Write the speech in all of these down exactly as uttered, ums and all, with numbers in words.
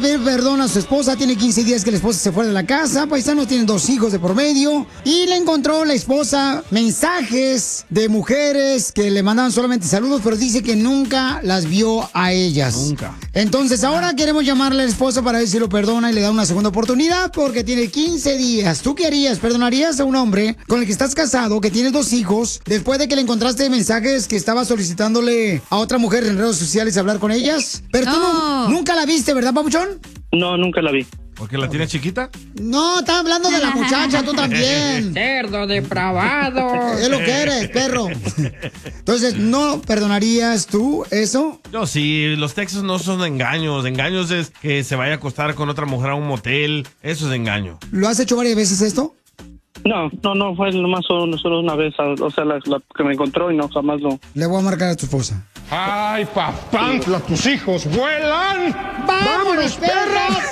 pedir perdón a su esposa. Tiene quince días que la esposa se fue de la casa. Paisanos, tienen dos hijos de por medio. Y le encontró la esposa mensajes de mujeres que le mandaban solamente saludos, pero dice que nunca las vio a ellas. Nunca. Entonces ahora queremos llamarle al esposo para ver si lo perdona y le da una segunda oportunidad porque tiene quince días. ¿Tú qué harías? ¿Perdonarías a un hombre con el que estás casado, que tienes dos hijos, después de que le encontraste mensajes que estaba solicitándole a otra mujer en redes sociales hablar con ellas? Pero tú no, nunca la viste, ¿verdad, papuchón? No, nunca la vi. ¿Porque la tienes chiquita? No, estaba hablando de la muchacha, tú también. Cerdo depravado. Es lo que eres, perro. Entonces, ¿no perdonarías tú eso? No, sí, los textos no son engaños. Engaños es que se vaya a acostar con otra mujer a un motel. Eso es engaño. ¿Lo has hecho varias veces esto? No, no, no, fue nomás solo, solo una vez, o sea, la, la que me encontró y no, jamás lo... Le voy a marcar a tu esposa. ¡Ay, papantla, tus hijos vuelan! ¡Vámonos, perras!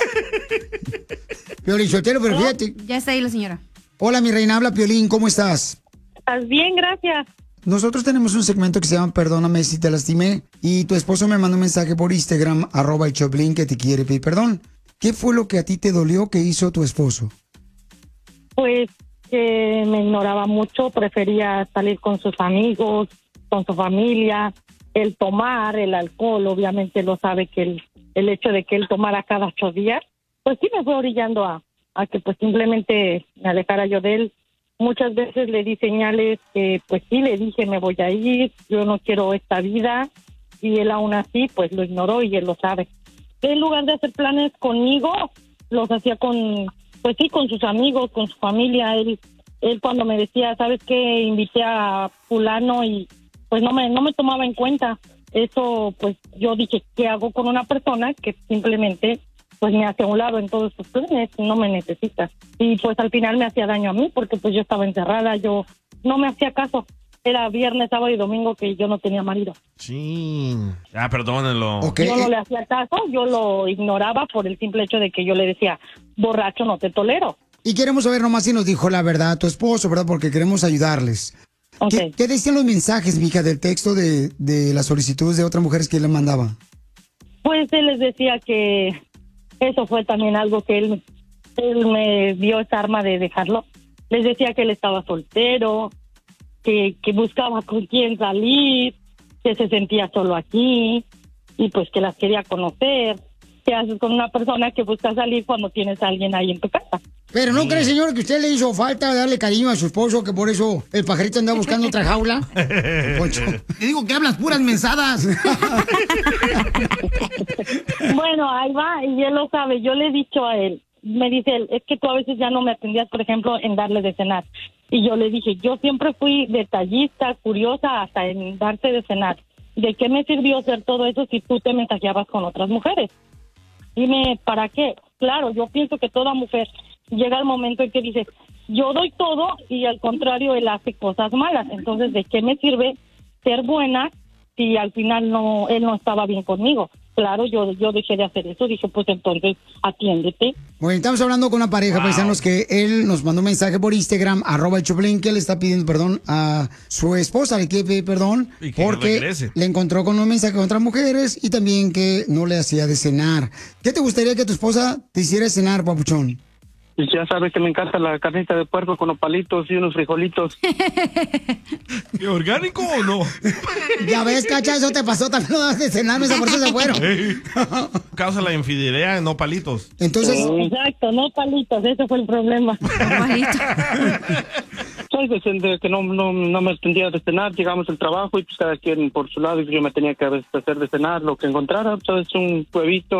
Piolín Sotelo, pero fíjate. Ya está ahí la señora. Hola, mi reina, habla Piolín, ¿cómo estás? Estás bien, gracias. Nosotros tenemos un segmento que se llama Perdóname si te lastimé. Y tu esposo me mandó un mensaje por Instagram, arroba el Choplin, que te quiere pedir perdón. ¿Qué fue lo que a ti te dolió que hizo tu esposo? Pues que me ignoraba mucho, prefería salir con sus amigos, con su familia, el tomar, el alcohol, obviamente lo sabe que el, el hecho de que él tomara cada ocho días, pues sí me fue orillando a, a que pues simplemente me alejara yo de él. Muchas veces le di señales que pues sí, le dije me voy a ir, yo no quiero esta vida, y él aún así pues lo ignoró y él lo sabe. En lugar de hacer planes conmigo, los hacía con... Pues sí, con sus amigos, con su familia. Él, él cuando me decía, ¿sabes qué? Invité a fulano y pues no me, no me tomaba en cuenta. Eso, pues yo dije, ¿qué hago con una persona que simplemente pues me hace a un lado en todos sus planes? No me necesita. Y pues al final me hacía daño a mí porque pues yo estaba encerrada, yo no me hacía caso. Era viernes, sábado y domingo que yo no tenía marido. Sí. Ah, perdónenlo. Okay. Yo no le hacía caso, yo lo ignoraba por el simple hecho de que yo le decía, borracho, no te tolero. Y queremos saber nomás si nos dijo la verdad tu esposo, ¿verdad? Porque queremos ayudarles. Okay. ¿Qué, ¿Qué decían los mensajes, mija, del texto de, de las solicitudes de otras mujeres que él le mandaba? Pues él les decía que eso fue también algo que él, él me dio esa arma de dejarlo. Les decía que él estaba soltero, que, que buscaba con quién salir, que se sentía solo aquí y pues que las quería conocer. ¿Qué haces con una persona que busca salir cuando tienes a alguien ahí en tu casa? Pero ¿no cree, señor, que usted le hizo falta darle cariño a su esposo, que por eso el pajarito anda buscando otra jaula? Poncho. Te digo que hablas puras mensadas. Bueno, ahí va, y él lo sabe. Yo le he dicho a él, me dice él, es que tú a veces ya no me atendías, por ejemplo, en darle de cenar. Y yo le dije, yo siempre fui detallista, curiosa, hasta en darte de cenar. ¿De qué me sirvió hacer todo eso si tú te mensajeabas con otras mujeres? Dime, ¿para qué? Claro, yo pienso que toda mujer llega el momento en que dice, yo doy todo y al contrario, él hace cosas malas. Entonces, ¿de qué me sirve ser buena si al final no él no estaba bien conmigo? Claro, yo yo dejé de hacer eso. Dije, pues entonces, atiéndete. Bueno, estamos hablando con una pareja, wow. Paisanos, que él nos mandó un mensaje por Instagram, arroba el Choplin, que le está pidiendo perdón a su esposa, le quiere pedir perdón porque regrese. Le encontró con un mensaje con otras mujeres y también que no le hacía de cenar. ¿Qué te gustaría que tu esposa te hiciera de cenar, papuchón? Pues ya sabes que me encanta la carnita de puerco con los palitos y unos frijolitos. ¿Qué, orgánico o no? Ya ves, Cacha, eso te pasó, también lo das de cenar, esa por eso se fueron. Hey. Causa la infidelidad, no palitos. Entonces... Exacto, no palitos, ese fue el problema. Soy de que no, no, no me atendía de cenar, llegamos al trabajo y pues cada quien por su lado y yo me tenía que hacer de cenar lo que encontrara, sabes, un huevito.